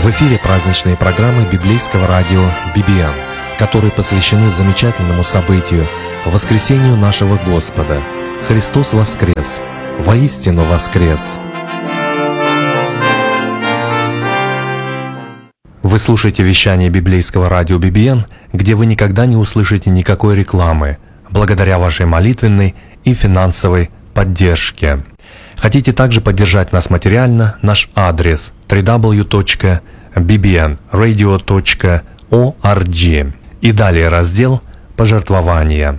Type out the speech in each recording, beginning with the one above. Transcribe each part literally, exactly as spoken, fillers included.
В эфире праздничные программы библейского радио би би эн, которые посвящены замечательному событию – воскресению нашего Господа. Христос воскрес! Воистину воскрес! Вы слушаете вещание библейского радио би би эн, где вы никогда не услышите никакой рекламы, благодаря вашей молитвенной и финансовой поддержке. Хотите также поддержать нас материально? Наш адрес дабл ю дабл ю дабл ю точка би би эн радио точка орг и далее раздел «Пожертвования».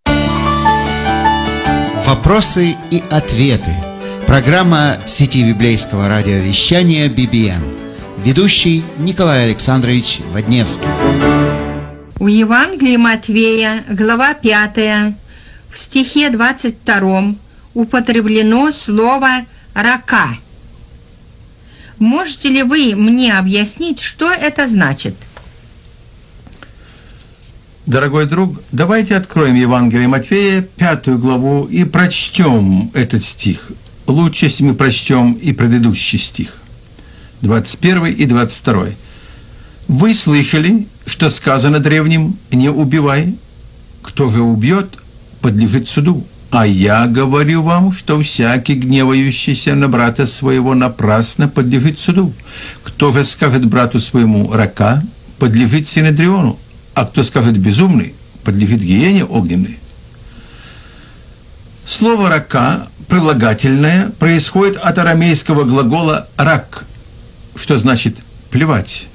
Вопросы и ответы. Программа сети библейского радиовещания би би эн. Ведущий Николай Александрович Водневский. В Евангелии Матвея, глава пятая, в стихе двадцать втором употреблено слово «рака». Можете ли вы мне объяснить, что это значит? Дорогой друг, давайте откроем Евангелие Матвея, пятую главу, и прочтем этот стих. Лучше, если мы прочтем и предыдущий стих, двадцать первый и двадцать второй. «Вы слышали, что сказано древним: не убивай, кто же убьет, подлежит суду. А я говорю вам, что всякий, гневающийся на брата своего, напрасно подлежит суду. Кто же скажет брату своему: рака, подлежит синедриону, а кто скажет: безумный, подлежит гиене огненной». Слово «рака», прилагательное, происходит от арамейского глагола «рак», что значит «плевать».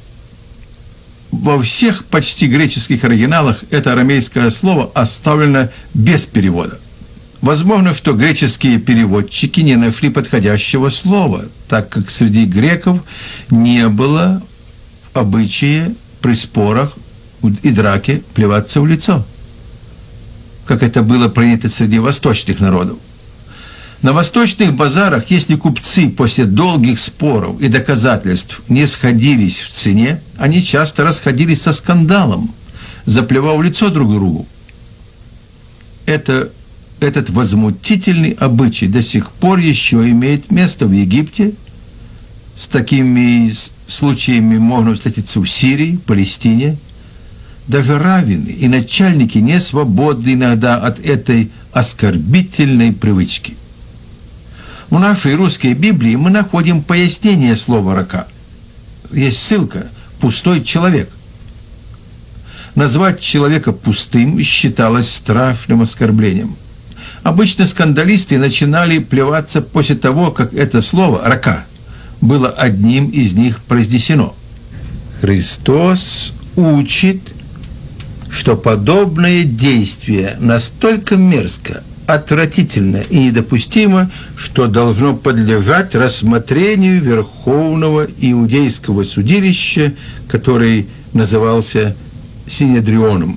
Во всех почти греческих оригиналах это арамейское слово оставлено без перевода. Возможно, что греческие переводчики не нашли подходящего слова, так как среди греков не было обычая при спорах и драке плеваться в лицо, как это было принято среди восточных народов. На восточных базарах, если купцы после долгих споров и доказательств не сходились в цене, они часто расходились со скандалом, заплевав в лицо друг другу. Это, этот возмутительный обычай до сих пор еще имеет место в Египте. С такими случаями можно встретиться в Сирии, Палестине. Даже раввины и начальники не свободны иногда от этой оскорбительной привычки. В нашей русской Библии мы находим пояснение слова «рака». Есть ссылка «пустой человек». Назвать человека пустым считалось страшным оскорблением. Обычно скандалисты начинали плеваться после того, как это слово «рака» было одним из них произнесено. Христос учит, что подобное действие настолько мерзко, отвратительно и недопустимо, что должно подлежать рассмотрению Верховного Иудейского судилища, который назывался Синедрионом.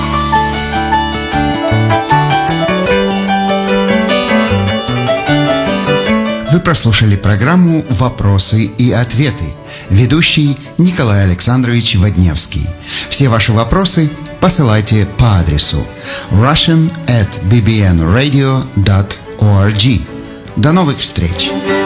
Вы прослушали программу «Вопросы и ответы». Ведущий Николай Александрович Водневский. Все ваши вопросы посылайте по адресу russian at b b n radio dot org. До новых встреч!